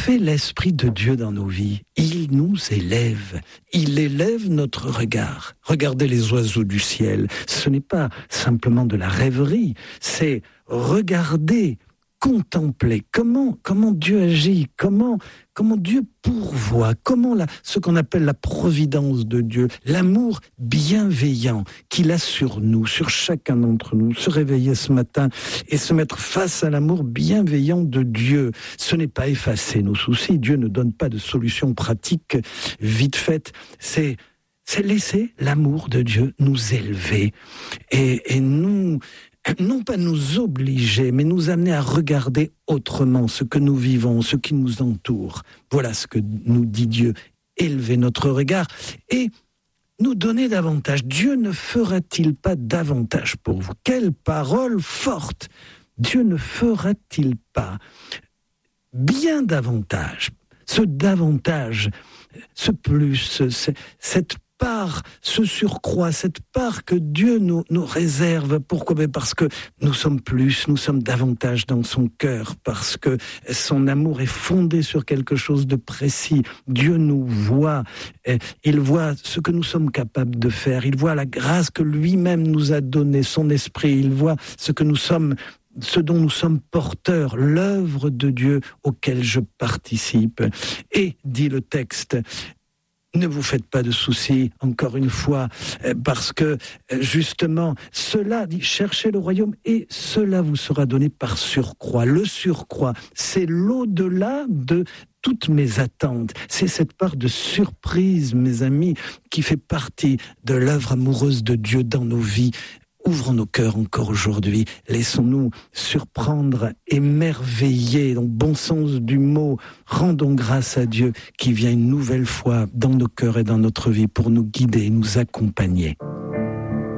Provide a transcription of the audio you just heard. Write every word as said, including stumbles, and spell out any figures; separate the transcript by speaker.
Speaker 1: fait l'Esprit de Dieu dans nos vies? Il nous élève, il élève notre regard. Regardez les oiseaux du ciel, ce n'est pas simplement de la rêverie, c'est regarder, contempler comment, comment Dieu agit, comment, comment Dieu pourvoit, comment la, ce qu'on appelle la providence de Dieu, l'amour bienveillant qu'il a sur nous, sur chacun d'entre nous. Se réveiller ce matin et se mettre face à l'amour bienveillant de Dieu, ce n'est pas effacer nos soucis. Dieu ne donne pas de solution pratique vite faite, c'est c'est laisser l'amour de Dieu nous élever et, et nous... non pas nous obliger, mais nous amener à regarder autrement ce que nous vivons, ce qui nous entoure. Voilà ce que nous dit Dieu, élever notre regard et nous donner davantage. Dieu ne fera-t-il pas davantage pour vous? Quelle parole forte! Dieu ne fera-t-il pas bien davantage? Ce davantage, ce plus, ce, cette part, ce surcroît, cette part que Dieu nous, nous réserve. Pourquoi? Parce que nous sommes plus, nous sommes davantage dans son cœur, parce que son amour est fondé sur quelque chose de précis. Dieu nous voit, il voit ce que nous sommes capables de faire, il voit la grâce que lui-même nous a donnée, son esprit, il voit ce que nous sommes, ce dont nous sommes porteurs, l'œuvre de Dieu auquel je participe. Et, dit le texte, ne vous faites pas de soucis, encore une fois, parce que, justement, cela, dit, cherchez le royaume et cela vous sera donné par surcroît. Le surcroît, c'est l'au-delà de toutes mes attentes. C'est cette part de surprise, mes amis, qui fait partie de l'œuvre amoureuse de Dieu dans nos vies. Ouvrons nos cœurs encore aujourd'hui, laissons-nous surprendre, émerveiller, dans le bon sens du mot, rendons grâce à Dieu qui vient une nouvelle fois dans nos cœurs et dans notre vie pour nous guider et nous accompagner.